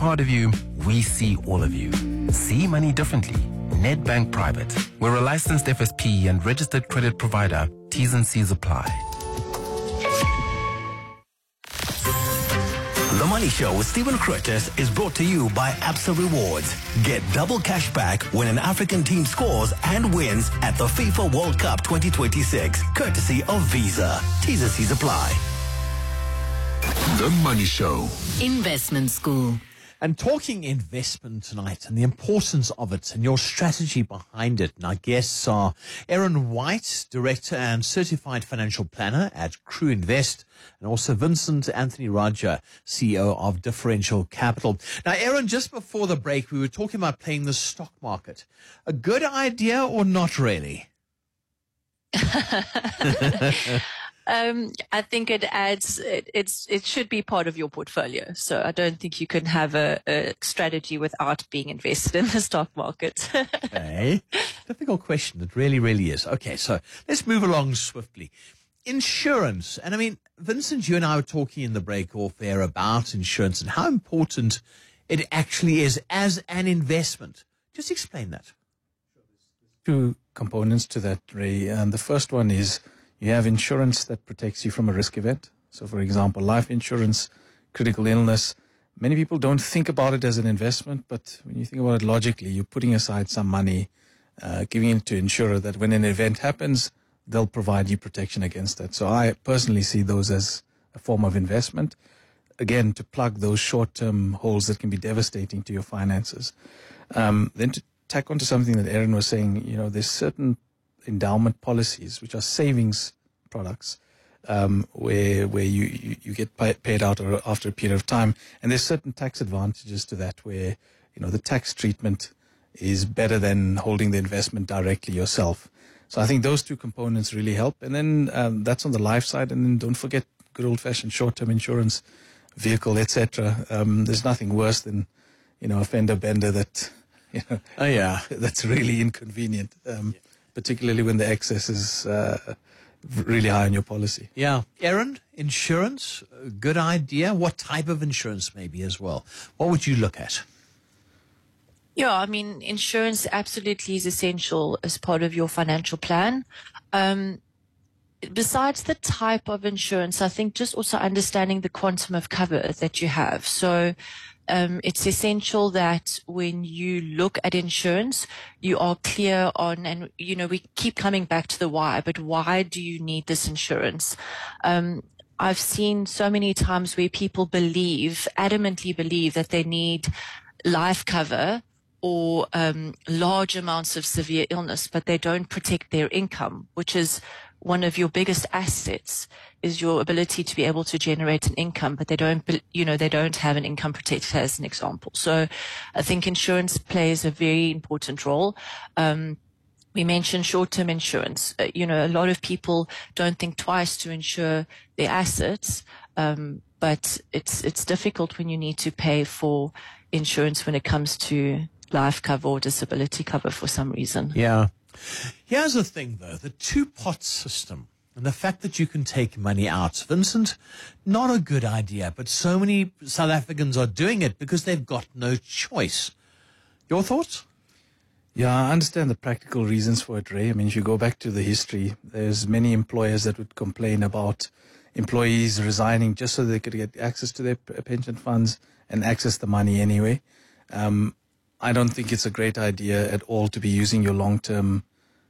part of you, we see all of you. See money differently. Nedbank Private. We're a licensed FSP and registered credit provider. T's and C's apply. The Money Show with Stephen Curtis is brought to you by Absa Rewards. Get double cash back when an African team scores and wins at the FIFA World Cup 2026, courtesy of Visa. T's and C's apply. The Money Show. Investment School. And talking investment tonight and the importance of it and your strategy behind it. And our guests are Erin White, Director and Certified Financial Planner at Crew Invest, and also Vincent Anthony Raja, CEO of Differential Capital. Now, Erin, just before the break, we were talking about playing the stock market. A good idea or not really? I think it adds, it should be part of your portfolio. So I don't think you can have a strategy without being invested in the stock market. Okay. Difficult question. It really, really is. Okay. So let's move along swiftly. Insurance. And I mean, Vincent, you and I were talking in the break off air about insurance and how important it actually is as an investment. Just explain that. Two components to that, Ray. The first one is you have insurance that protects you from a risk event. So, for example, life insurance, critical illness. Many people don't think about it as an investment, but when you think about it logically, you're putting aside some money, giving it to insurer that when an event happens, they'll provide you protection against that. So I personally see those as a form of investment, again, to plug those short-term holes that can be devastating to your finances. Then to tack onto something that Erin was saying, you know, there's certain endowment policies, which are savings products, where you get paid out after a period of time. And there's certain tax advantages to that where, you know, the tax treatment is better than holding the investment directly yourself. So I think those two components really help. And then that's on the life side. And then don't forget good old-fashioned short-term insurance, vehicle, etc. There's nothing worse than, you know, a fender bender that, you know, that's really inconvenient. Particularly when the excess is really high on your policy. Yeah. Erin, insurance, good idea. What type of insurance maybe as well? What would you look at? Yeah, I mean, insurance absolutely is essential as part of your financial plan. Besides the type of insurance, I think just also understanding the quantum of cover that you have. So, it's essential that when you look at insurance, you are clear on, and, you know, we keep coming back to the why, but why do you need this insurance? I've seen so many times where people adamantly believe that they need life cover or large amounts of severe illness, but they don't protect their income, which is one of your biggest assets, is your ability to be able to generate an income, but they don't have an income protector, as an example. So I think insurance plays a very important role. We mentioned short-term insurance. A lot of people don't think twice to insure their assets, but it's difficult when you need to pay for insurance when it comes to life cover or disability cover for some reason. Yeah. Here's the thing, though, the two-pot system and the fact that you can take money out. Vincent, not a good idea, but so many South Africans are doing it because they've got no choice. Your thoughts? Yeah, I understand the practical reasons for it, Ray. I mean, if you go back to the history, there's many employers that would complain about employees resigning just so they could get access to their pension funds and access the money anyway. I don't think it's a great idea at all to be using your long-term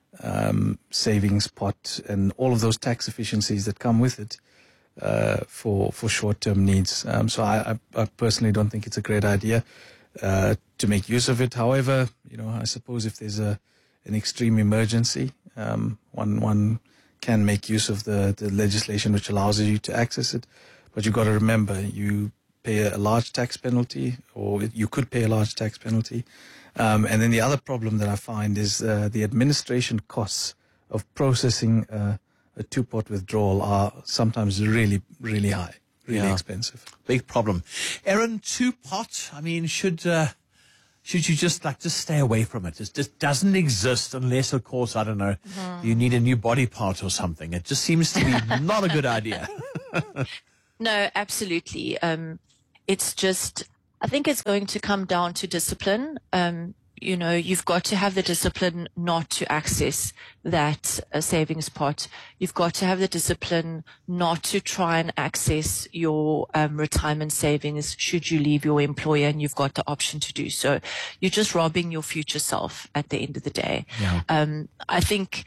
savings pot and all of those tax efficiencies that come with it for short-term needs. So I personally don't think it's a great idea to make use of it. However, I suppose if there's an extreme emergency, one can make use of the legislation which allows you to access it. But you've got to remember, you pay a large tax penalty, or you could pay a large tax penalty. And then the other problem that I find is the administration costs of processing a two-pot withdrawal are sometimes really, really high, really expensive. Big problem. Erin, two-pot, I mean, should you just stay away from it? It just doesn't exist unless, of course, I don't know, you need a new body part or something. It just seems to be not a good idea. No, absolutely. It's just, I think it's going to come down to discipline. You've got to have the discipline not to access that savings pot. You've got to have the discipline not to try and access your retirement savings should you leave your employer and you've got the option to do so. You're just robbing your future self at the end of the day. Yeah. I think,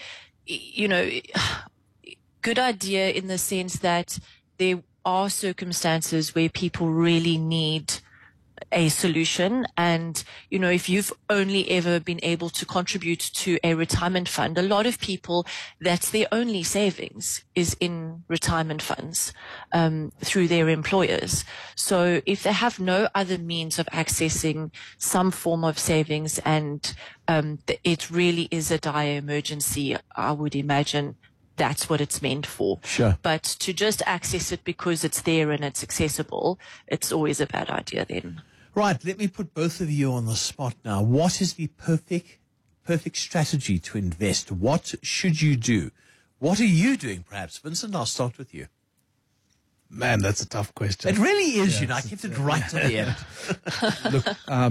good idea in the sense that there are circumstances where people really need a solution. And, if you've only ever been able to contribute to a retirement fund, a lot of people, that's their only savings is in retirement funds, through their employers. So if they have no other means of accessing some form of savings and, it really is a dire emergency, I would imagine that's what it's meant for. Sure. But to just access it because it's there and it's accessible, it's always a bad idea then. Right, let me put both of you on the spot now. What is the perfect strategy to invest? What should you do? What are you doing, perhaps? Vincent, I'll start with you. Man, that's a tough question. It really is, I kept it right to the end. Look,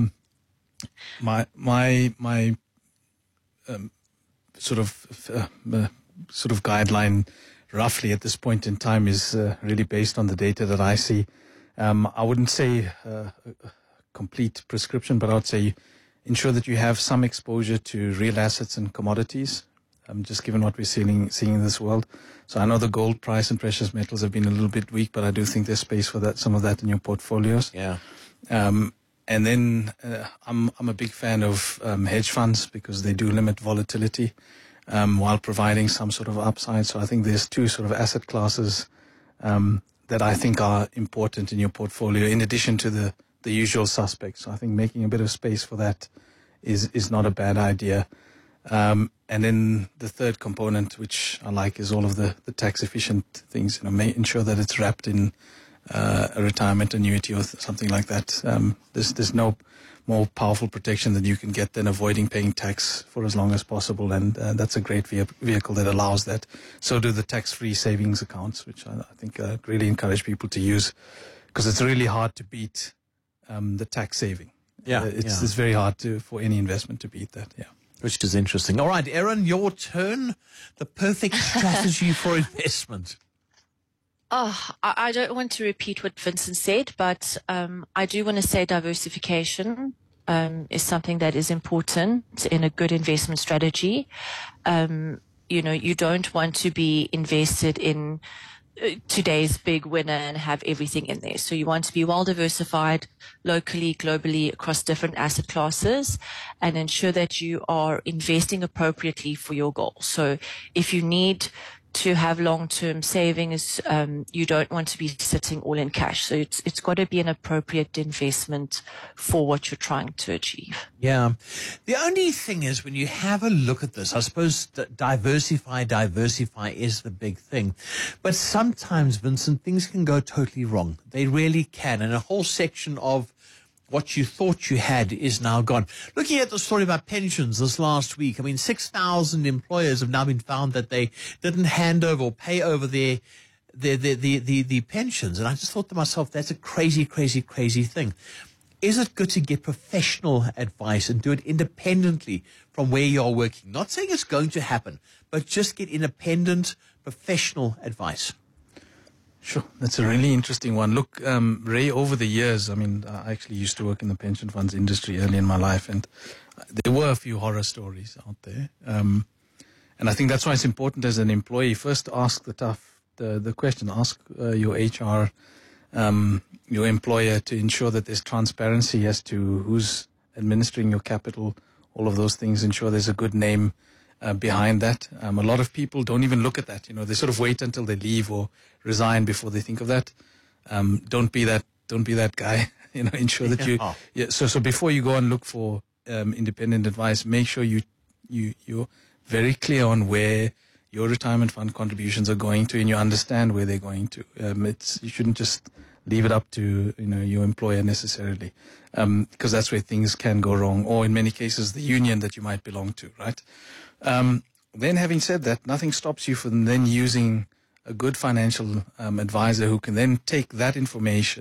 my sort of guideline roughly at this point in time is really based on the data that I see. I wouldn't say a complete prescription, but I would say ensure that you have some exposure to real assets and commodities, just given what we're seeing in this world. So I know the gold price and precious metals have been a little bit weak, but I do think there's space for that, some of that in your portfolios. Yeah. And then I'm a big fan of hedge funds because they do limit volatility while providing some sort of upside. So I think there's two sort of asset classes that I think are important in your portfolio in addition to the usual suspects. So I think making a bit of space for that is not a bad idea. And then the third component, which I like, is all of the tax efficient things. Ensure that it's wrapped in a retirement annuity or something like that. There's no more powerful protection that you can get than avoiding paying tax for as long as possible, and that's a great vehicle that allows that. So do the tax-free savings accounts, which I think I really encourage people to use, because it's really hard to beat the tax saving. It's very hard for any investment to beat that. Yeah. Which is interesting. All right, Erin, your turn. The perfect strategy for investment. I don't want to repeat what Vincent said, but I do want to say diversification is something that is important in a good investment strategy. You don't want to be invested in today's big winner and have everything in there. So you want to be well diversified locally, globally, across different asset classes, and ensure that you are investing appropriately for your goals. So if you need to have long-term savings, you don't want to be sitting all in cash. So it's got to be an appropriate investment for what you're trying to achieve. Yeah. The only thing is, when you have a look at this, I suppose diversify is the big thing. But sometimes, Vincent, things can go totally wrong. They really can. And a whole section of what you thought you had is now gone. Looking at the story about pensions this last week, 6,000 employers have now been found that they didn't hand over or pay over the pensions. And I just thought to myself, that's a crazy thing. Is it good to get professional advice and do it independently from where you're working? Not saying it's going to happen, but just get independent, professional advice. Sure. That's a really interesting one. Look, Ray, over the years, I actually used to work in the pension funds industry early in my life, and there were a few horror stories out there. And I think that's why it's important as an employee, first ask the question, ask your HR, your employer, to ensure that there's transparency as to who's administering your capital, all of those things, ensure there's a good name behind that. A lot of people don't even look at that. They sort of wait until they leave or resign before they think of that. Don't be that guy. Ensure that So before you go and look for independent advice, make sure you're very clear on where your retirement fund contributions are going to, and you understand where they're going to. You shouldn't just leave it up to your employer necessarily, because that's where things can go wrong, or in many cases the union that you might belong to, right? Then, having said that, nothing stops you from then using a good financial advisor who can then take that information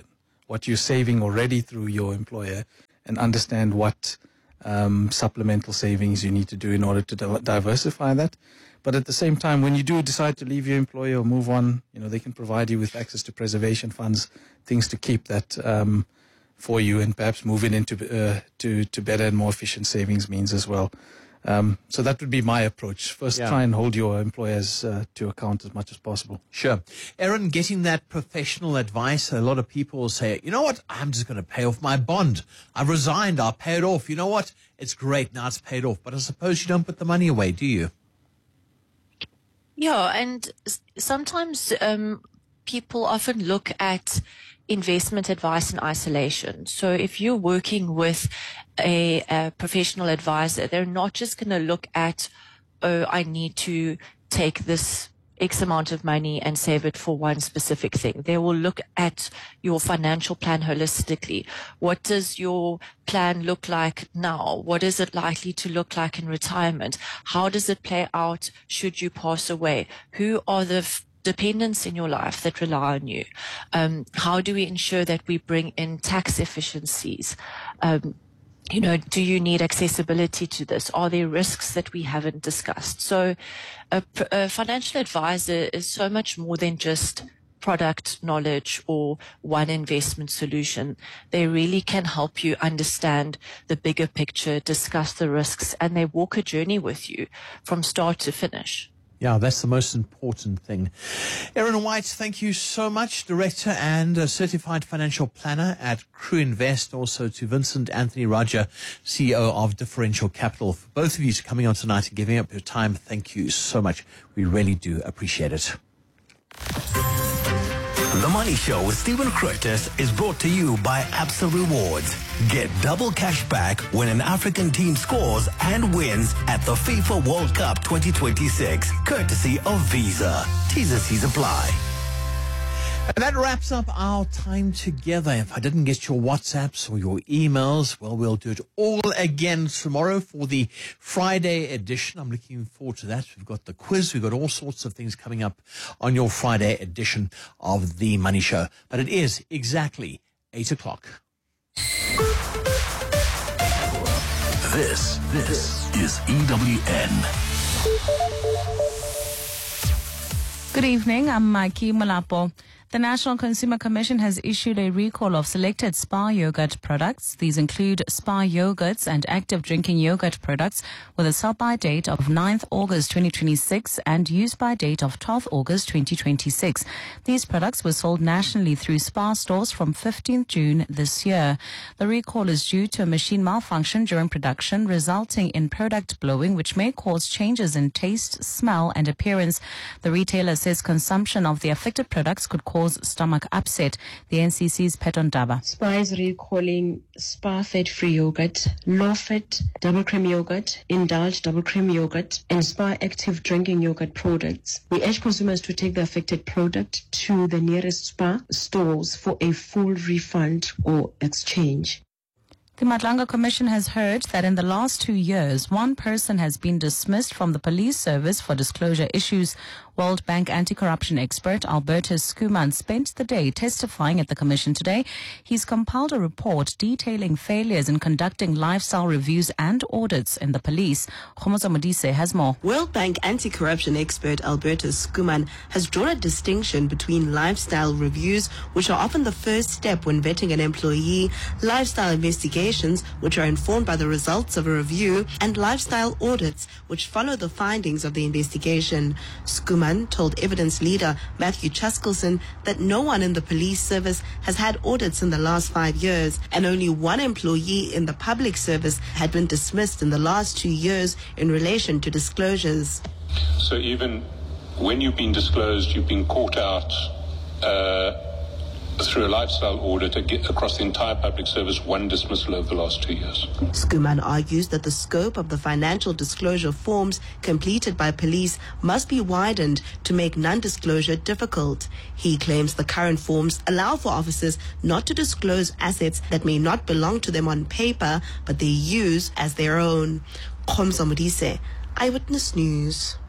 what you're saving already through your employer and understand what supplemental savings you need to do in order to diversify that. But at the same time, when you do decide to leave your employer or move on, they can provide you with access to preservation funds, things to keep that for you, and perhaps move it into to better and more efficient savings means as well. So that would be my approach. First, try and hold your employers to account as much as possible. Sure. Aaron, getting that professional advice, a lot of people say, you know what, I'm just going to pay off my bond. I've resigned, I'll pay it off. You know what, it's great, now it's paid off. But I suppose you don't put the money away, do you? Yeah, and sometimes people often look at investment advice in isolation. So if you're working with a professional advisor, they're not just going to look at, oh, I need to take this X amount of money and save it for one specific thing. They will look at your financial plan holistically. What does your plan look like now? What is it likely to look like in retirement? How does it play out should you pass away? Who are the dependents in your life that rely on you? How do we ensure that we bring in tax efficiencies? Do you need accessibility to this? Are there risks that we haven't discussed? So a financial advisor is so much more than just product knowledge or one investment solution. They really can help you understand the bigger picture, discuss the risks, and they walk a journey with you from start to finish. Yeah, that's the most important thing. Aaron White, thank you so much, Director and Certified Financial Planner at Crew Invest. Also to Vincent Anthony Raja, CEO of Differential Capital. For both of you coming on tonight and giving up your time, thank you so much. We really do appreciate it. The Money Show with Stephen Curtis is brought to you by Absa Rewards. Get double cash back when an African team scores and wins at the FIFA World Cup 2026, courtesy of Visa. T&Cs apply. And that wraps up our time together. If I didn't get your WhatsApps or your emails, well, we'll do it all again tomorrow for the Friday edition. I'm looking forward to that. We've got the quiz. We've got all sorts of things coming up on your Friday edition of The Money Show. But it is exactly 8 o'clock. This is EWN. Good evening. I'm Mikey Malapo. The National Consumer Commission has issued a recall of selected SPAR yogurt products. These include SPAR yogurts and active drinking yogurt products with a sell-by date of 9th August 2026 and use-by date of 12th August 2026. These products were sold nationally through SPAR stores from 15th June this year. The recall is due to a machine malfunction during production, resulting in product blowing, which may cause changes in taste, smell, and appearance. The retailer says consumption of the affected products could cause stomach upset. The NCC's Peton Daba. SPAR is recalling SPAR fat-free yogurt, low-fat double cream yogurt, Indulge double cream yogurt, and SPAR active drinking yogurt products. We urge consumers to take the affected product to the nearest SPAR stores for a full refund or exchange. The Madlanga Commission has heard that in the last 2 years, one person has been dismissed from the police service for disclosure issues. World Bank anti-corruption expert Albertus Skuman spent the day testifying at the Commission today. He's compiled a report detailing failures in conducting lifestyle reviews and audits in the police. Khomoza Modise has more. World Bank anti-corruption expert Albertus Skuman has drawn a distinction between lifestyle reviews, which are often the first step when vetting an employee, lifestyle investigations, which are informed by the results of a review, and lifestyle audits, which follow the findings of the investigation. Skuman told evidence leader Matthew Chaskelson that no one in the police service has had audits in the last 5 years, and only one employee in the public service had been dismissed in the last 2 years in relation to disclosures. So even when you've been disclosed, you've been caught out through a lifestyle audit across the entire public service, one dismissal over the last 2 years. Skuman argues that the scope of the financial disclosure forms completed by police must be widened to make non-disclosure difficult. He claims the current forms allow for officers not to disclose assets that may not belong to them on paper, but they use as their own. Khomoza Modise, Eyewitness News.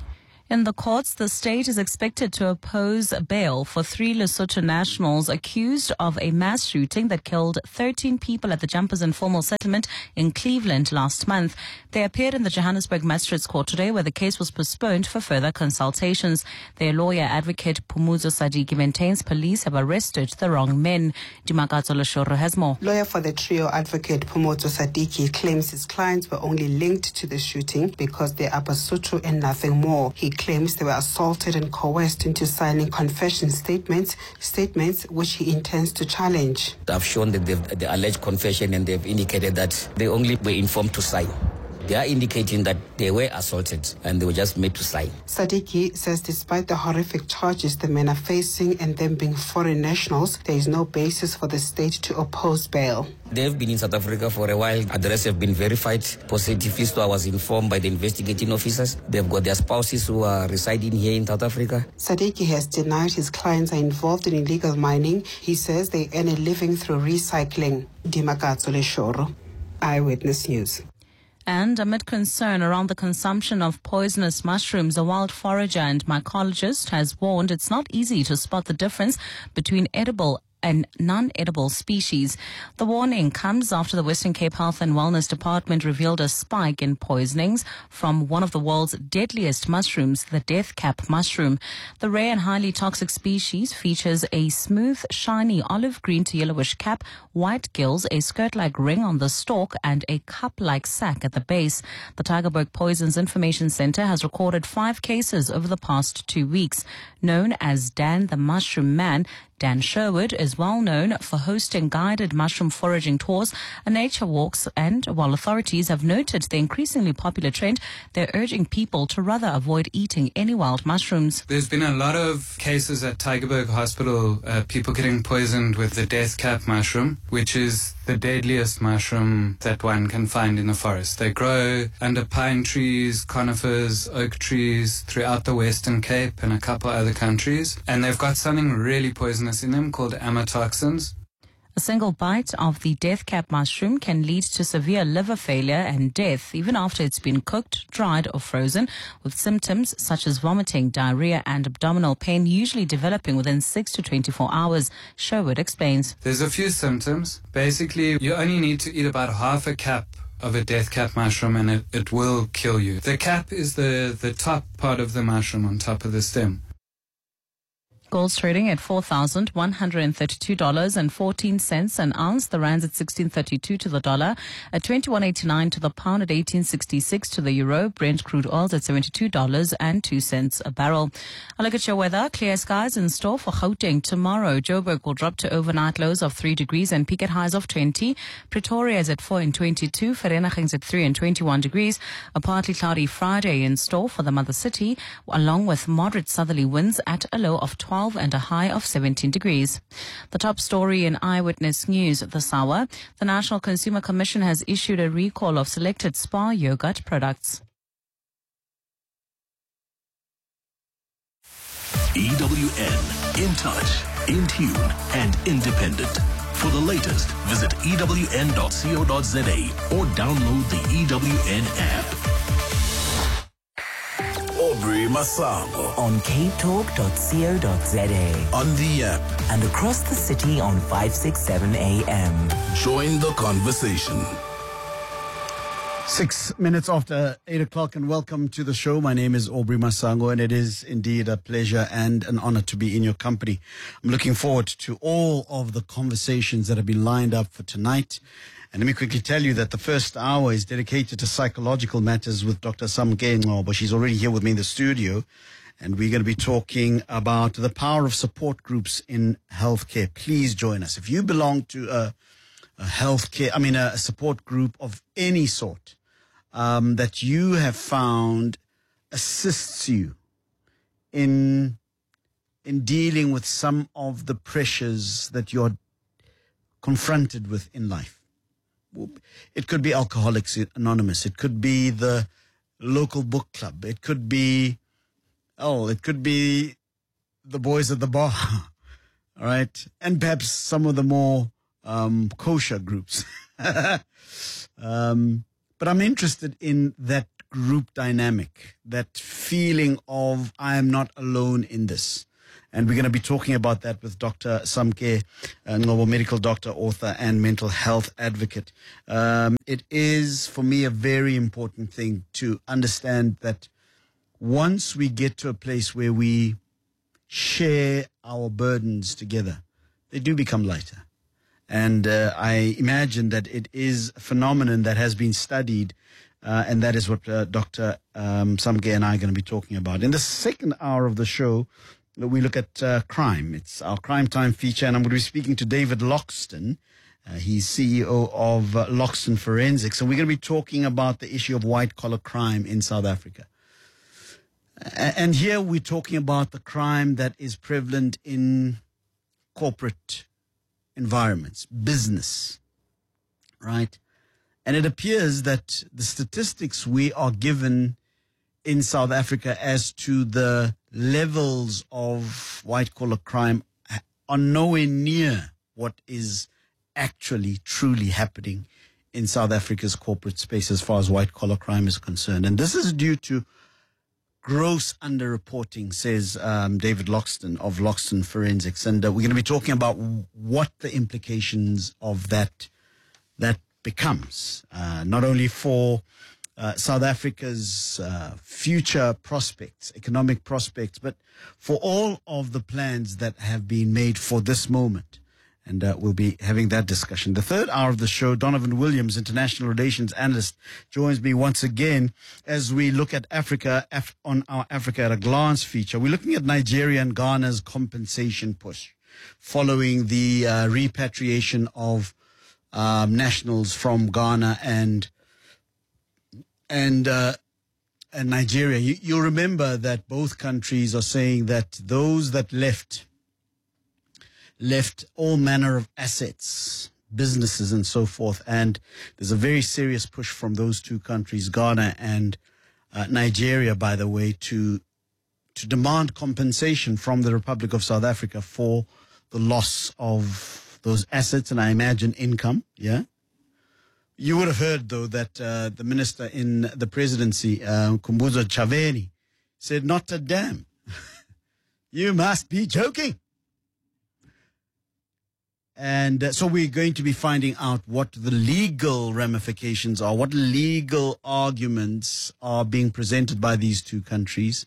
In the courts, the state is expected to oppose bail for 3 Lesotho nationals accused of a mass shooting that killed 13 people at the Jumpers Informal Settlement in Cleveland last month. They appeared in the Johannesburg Magistrates Court today, where the case was postponed for further consultations. Their lawyer, advocate Phumuzo Sadiki, maintains police have arrested the wrong men. Dimakatso Leshoro has more. Lawyer for the trio, advocate Phumuzo Sadiki, claims his clients were only linked to the shooting because they are Basotho and nothing more. He claims they were assaulted and coerced into signing confession statements which he intends to challenge. I've shown that the alleged confession, and they've indicated that they only were informed to sign. They are indicating that they were assaulted and they were just made to sign. Sadiki says despite the horrific charges the men are facing and them being foreign nationals, there is no basis for the state to oppose bail. They've been in South Africa for a while. Addresses have been verified positively, so I was informed by the investigating officers. They've got their spouses who are residing here in South Africa. Sadiki has denied his clients are involved in illegal mining. He says they earn a living through recycling. Dimakatso Leshoro, Eyewitness News. And amid concern around the consumption of poisonous mushrooms, a wild forager and mycologist has warned it's not easy to spot the difference between edible and non-edible species. The warning comes after the Western Cape Health and Wellness Department revealed a spike in poisonings from one of the world's deadliest mushrooms, the death cap mushroom. The rare and highly toxic species features a smooth, shiny olive green to yellowish cap, white gills, a skirt-like ring on the stalk, and a cup-like sac at the base. The Tygerberg Poisons Information Center has recorded 5 cases over the past 2 weeks. Known as Dan the Mushroom Man, Dan Sherwood is well known for hosting guided mushroom foraging tours and nature walks, and while authorities have noted the increasingly popular trend, they're urging people to rather avoid eating any wild mushrooms. There's been a lot of cases at Tygerberg Hospital, people getting poisoned with the death cap mushroom, which is the deadliest mushroom that one can find in the forest. They grow under pine trees, conifers, oak trees throughout the Western Cape and a couple other countries. And they've got something really poisonous in them called amatoxins. A single bite of the death cap mushroom can lead to severe liver failure and death, even after it's been cooked, dried or frozen, with symptoms such as vomiting, diarrhea and abdominal pain usually developing within 6 to 24 hours, Sherwood explains. There's a few symptoms. Basically, you only need to eat about half a cap of a death cap mushroom and it will kill you. The cap is the top part of the mushroom on top of the stem. Gold's trading at $4,132.14 an ounce. The rand's at 16.32 to the dollar, at 21.89 to the pound, at 18.66 to the euro. Brent crude oil's at $72.02 a barrel. A look at your weather. Clear skies in store for Gauteng tomorrow. Joburg will drop to overnight lows of 3 degrees and peak at highs of 20. Pretoria is at 4 and 22. Vereeniging's at 3 and 21 degrees. A partly cloudy Friday in store for the mother city, along with moderate southerly winds at a low of 12 and a high of 17 degrees. The top story in Eyewitness News this hour. The National Consumer Commission has issued a recall of selected Spar yogurt products. EWN, in touch, in tune and independent. For the latest, visit ewn.co.za or download the EWN app. Aubrey Masango on capetalk.co.za, on the app, and across the city on 567 AM. Join the conversation. 6 minutes after 8 o'clock, and welcome to the show. My name is Aubrey Masango, and it is indeed a pleasure and an honor to be in your company. I'm looking forward to all of the conversations that have been lined up for tonight. And let me quickly tell you that the first hour is dedicated to psychological matters with Dr. Samke Ngcobo. She's already here with me in the studio, and we're going to be talking about the power of support groups in healthcare. Please join us. If you belong to a support group of any sort that you have found assists you in dealing with some of the pressures that you're confronted with in life. It could be Alcoholics Anonymous. It could be the local book club. It could be the boys at the bar. All right. And perhaps some of the more kosher groups. But I'm interested in that group dynamic, that feeling of I am not alone in this. And we're going to be talking about that with Dr. Samke Ngcobo, medical doctor, author, and mental health advocate. It is, for me, a very important thing to understand that once we get to a place where we share our burdens together, they do become lighter. And I imagine that it is a phenomenon that has been studied, and that is what Dr. Samke and I are going to be talking about. In the second hour of the show, we look at crime. It's our Crime Time feature, and I'm going to be speaking to David Loxton. He's CEO of Loxton Forensics, and we're going to be talking about the issue of white-collar crime in South Africa. And here we're talking about the crime that is prevalent in corporate environments, business, right? And it appears that the statistics we are given in South Africa as to the levels of white-collar crime are nowhere near what is actually truly happening in South Africa's corporate space as far as white-collar crime is concerned. And this is due to gross underreporting, says David Loxton of Loxton Forensics. And we're going to be talking about what the implications of that becomes, not only for South Africa's future prospects, economic prospects, but for all of the plans that have been made for this moment. And we'll be having that discussion. The third hour of the show, Donovan Williams, international relations analyst, joins me once again as we look at Africa on our Africa at a Glance feature. We're looking at Nigeria and Ghana's compensation push following the repatriation of nationals from Ghana and Nigeria. You'll remember that both countries are saying that those that left all manner of assets, businesses and so forth. And there's a very serious push from those two countries, Ghana and Nigeria, by the way, to demand compensation from the Republic of South Africa for the loss of those assets and I imagine income, yeah? You would have heard, though, that the minister in the presidency, Khumbudzo Ntshavheni, said, not a damn. You must be joking. And so we're going to be finding out what the legal ramifications are, what legal arguments are being presented by these two countries.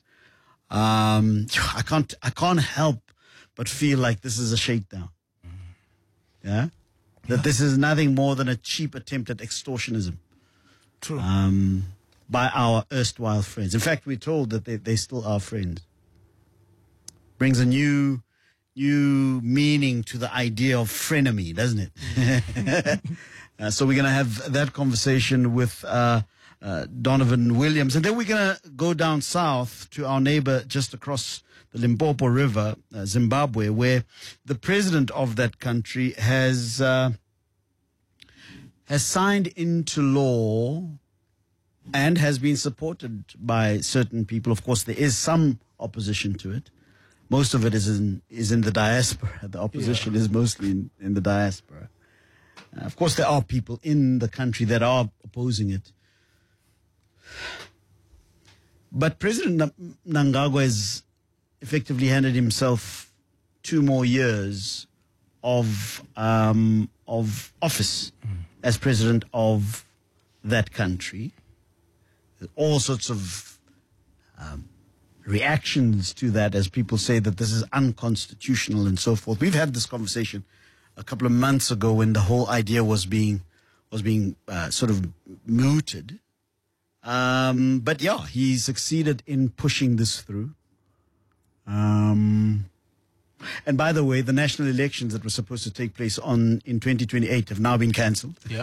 I can't help but feel like this is a shakedown. Yeah? That this is nothing more than a cheap attempt at extortionism. True. By our erstwhile friends. In fact, we're told that they still are friends. Brings a new meaning to the idea of frenemy, doesn't it? So we're going to have that conversation with Donovan Williams. And then we're going to go down south to our neighbor just across the Limpopo River, Zimbabwe, where the president of that country has signed into law and has been supported by certain people. Of course, there is some opposition to it. Most of it is in the diaspora. The opposition is mostly in the diaspora. Of course, there are people in the country that are opposing it. But President Mnangagwa has effectively handed himself 2 more years of office as president of that country. All sorts of reactions to that as people say that this is unconstitutional and so forth. We've had this conversation a couple of months ago when the whole idea was being sort of mooted. But yeah, he succeeded in pushing this through. And by the way, the national elections that were supposed to take place in 2028 have now been cancelled. Yeah.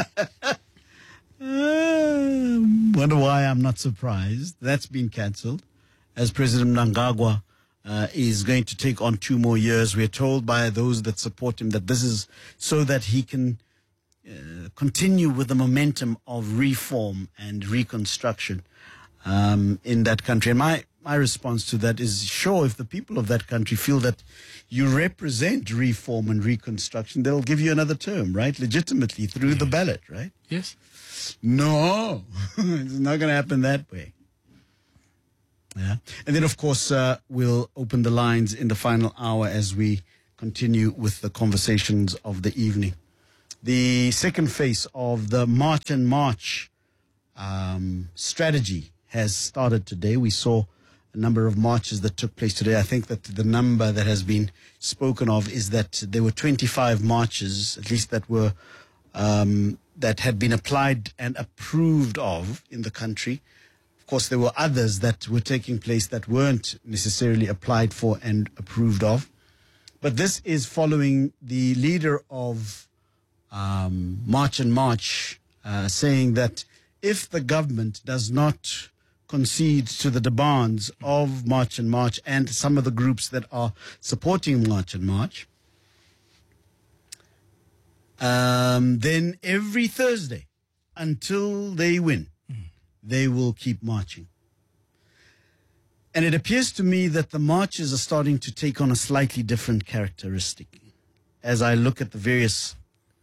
Wonder why I'm not surprised. That's been cancelled, as President Mnangagwa is going to take on 2 more years. We're told by those that support him that this is so that he can continue with the momentum of reform and reconstruction in that country. And my response to that is, sure, if the people of that country feel that you represent reform and reconstruction, they'll give you another term, right? Legitimately through the ballot, right? Yes. No, it's not going to happen that way. Yeah. And then, of course, we'll open the lines in the final hour as we continue with the conversations of the evening. The second phase of the March and March strategy has started today. We saw a number of marches that took place today. I think that the number that has been spoken of is that there were 25 marches, at least that were that had been applied and approved of in the country. Of course, there were others that were taking place that weren't necessarily applied for and approved of. But this is following the leader of March and March saying that if the government does not concede to the demands of March and March and some of the groups that are supporting March and March, then every Thursday until they win, they will keep marching. And it appears to me that the marches are starting to take on a slightly different characteristic as I look at the various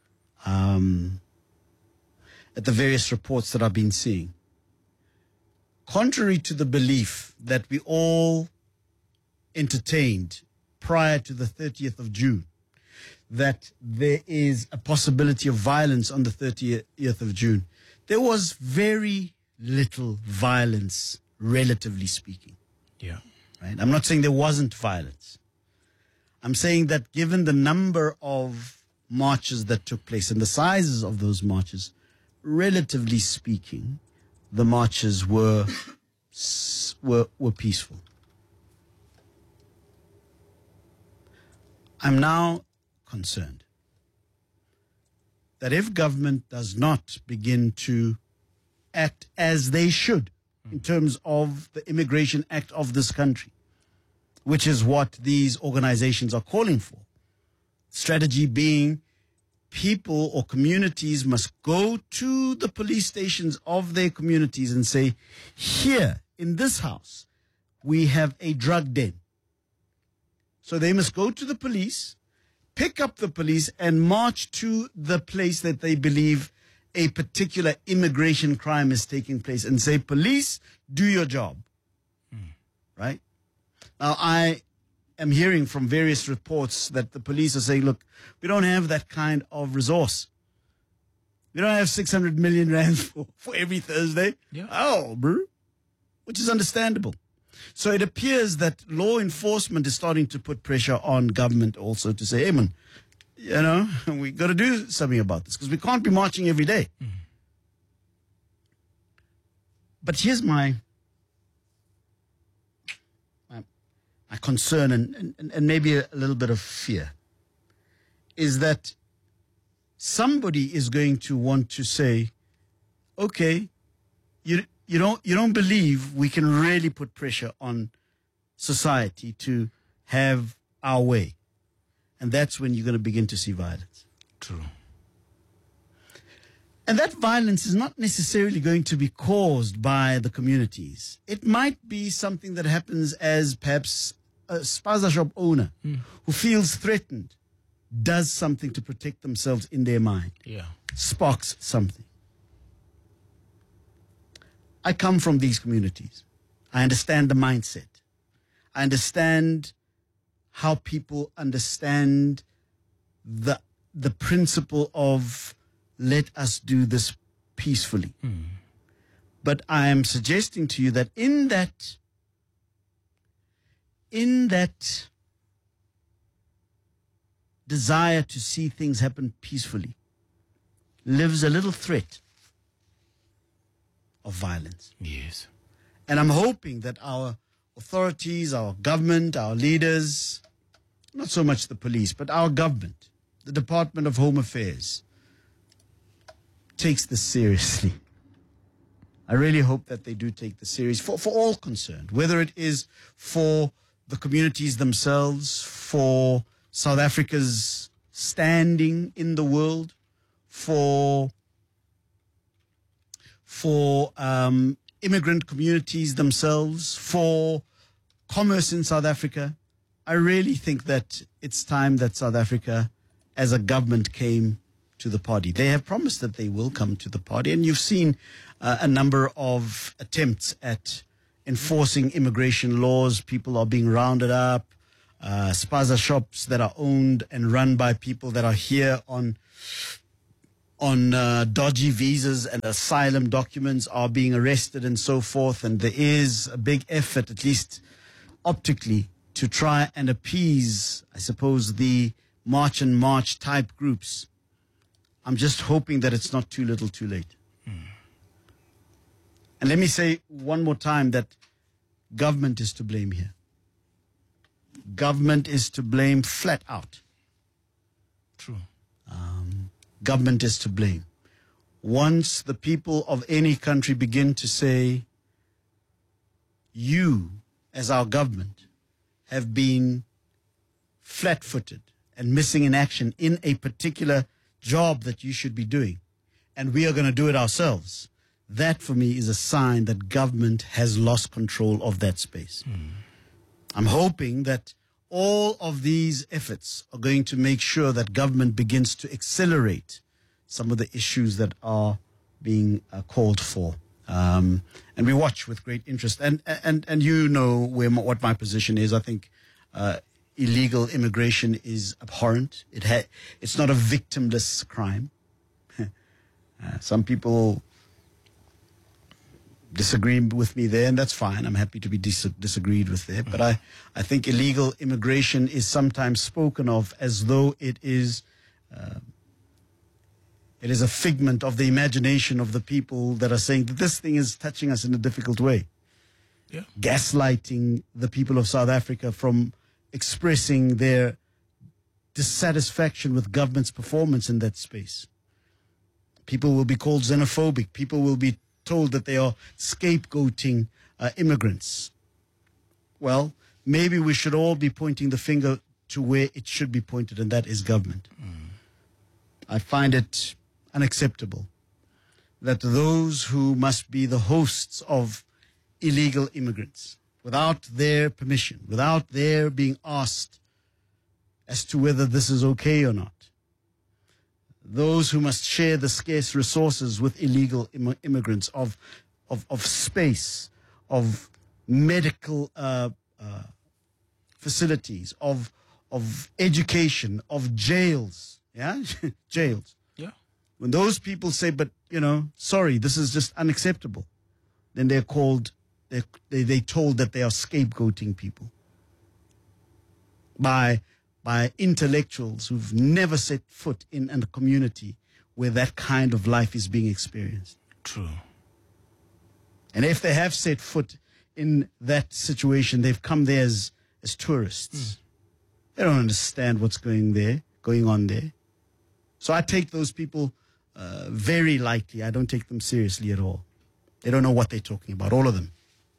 reports that I've been seeing. Contrary to the belief that we all entertained prior to the 30th of June, that there is a possibility of violence on the 30th of June, there was very little violence, relatively speaking. Yeah. Right? I'm not saying there wasn't violence. I'm saying that given the number of marches that took place and the sizes of those marches, relatively speaking, the marches were peaceful. I'm now concerned that if government does not begin to act as they should in terms of the Immigration Act of this country, which is what these organizations are calling for, strategy being people or communities must go to the police stations of their communities and say, here in this house, we have a drug den. So they must go to the police, pick up the police and march to the place that they believe a particular immigration crime is taking place and say, police, do your job. Right? Now, I am hearing from various reports that the police are saying, look, we don't have that kind of resource. We don't have 600 million rand for every Thursday. Yeah. Oh, bro. Which is understandable. So it appears that law enforcement is starting to put pressure on government also to say, hey, man, you know, we got to do something about this because we can't be marching every day. But here's my concern and maybe a little bit of fear is that somebody is going to want to say, okay, you don't believe we can really put pressure on society to have our way. And that's when you're going to begin to see violence. True. And that violence is not necessarily going to be caused by the communities. It might be something that happens as perhaps a spaza shop owner who feels threatened, does something to protect themselves in their mind. Yeah. Sparks something. I come from these communities. I understand the mindset. I understand how people understand the principle of let us do this peacefully. But I am suggesting to you that in that desire to see things happen peacefully lives a little threat of violence. Yes. And I'm hoping that our authorities, our government, our leaders, not so much the police, but our government, the Department of Home Affairs, takes this seriously. I really hope that they do take this seriously for all concerned, whether it is for the communities themselves, for South Africa's standing in the world, for immigrant communities themselves, for commerce in South Africa. I really think that it's time that South Africa, as a government, came to the party. They have promised that they will come to the party, and you've seen a number of attempts at enforcing immigration laws. People are being rounded up. Spaza shops that are owned and run by people that are here on dodgy visas and asylum documents are being arrested and so forth. And there is a big effort, at least optically, to try and appease, I suppose, the March and March type groups. I'm just hoping that it's not too little too late. And let me say one more time that government is to blame here. Government is to blame flat out. True. Government is to blame. Once the people of any country begin to say, you, as our government, have been flat-footed and missing in action in a particular job that you should be doing, and we are going to do it ourselves, that for me is a sign that government has lost control of that space. I'm hoping that all of these efforts are going to make sure that government begins to accelerate some of the issues that are being called for. And we watch with great interest. And you know what my position is. I think illegal immigration is abhorrent. It's not a victimless crime. Some people disagree with me there, and that's fine. I'm happy to be disagreed with there. But I think illegal immigration is sometimes spoken of as though it is a figment of the imagination of the people that are saying that this thing is touching us in a difficult way. Yeah. Gaslighting the people of South Africa from expressing their dissatisfaction with government's performance in that space. People will be called xenophobic. People will be told that they are scapegoating immigrants. Well, maybe we should all be pointing the finger to where it should be pointed, and that is government. I find it unacceptable that those who must be the hosts of illegal immigrants, without their permission, without their being asked as to whether this is okay or not, those who must share the scarce resources with illegal immigrants of space, of medical facilities, of education, of jails, jails. Yeah. When those people say, but, sorry, this is just unacceptable, then they're told that they are scapegoating people by intellectuals who've never set foot in a community where that kind of life is being experienced. True. And if they have set foot in that situation, they've come there as tourists. They don't understand what's going on there. So I take those people very lightly. I don't take them seriously at all. They don't know what they're talking about, all of them.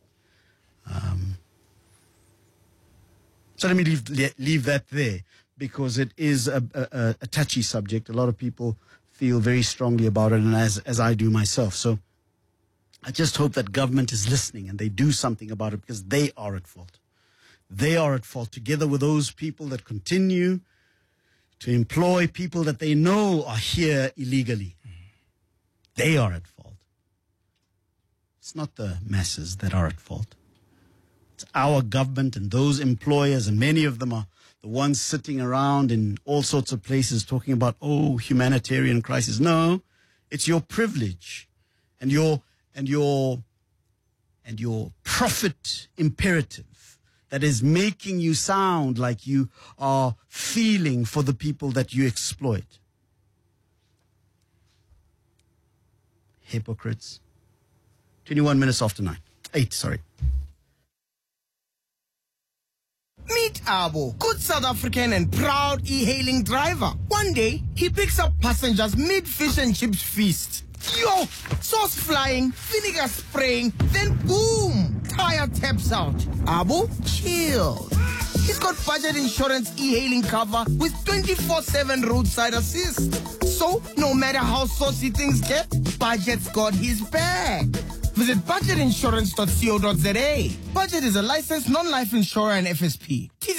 So let me leave that there, because it is a touchy subject. A lot of people feel very strongly about it, and as I do myself. So I just hope that government is listening and they do something about it, because they are at fault. They are at fault, together with those people that continue to employ people that they know are here illegally. They are at fault. It's not the masses that are at fault. It's our government and those employers, and many of them are the ones sitting around in all sorts of places talking about, humanitarian crisis. No, it's your privilege and your profit imperative that is making you sound like you are feeling for the people that you exploit. Hypocrites. 21 minutes after 8, sorry. Meet Abo, good South African and proud e-hailing driver. One day, he picks up passengers mid-fish and chips feast. Yo, sauce flying, vinegar spraying, then boom, tire taps out. Abo, chill. He's got budget insurance e-hailing cover with 24/7 roadside assist. So, no matter how saucy things get, budget's got his back. Visit budgetinsurance.co.za. Budget is a licensed non-life insurer and FSP.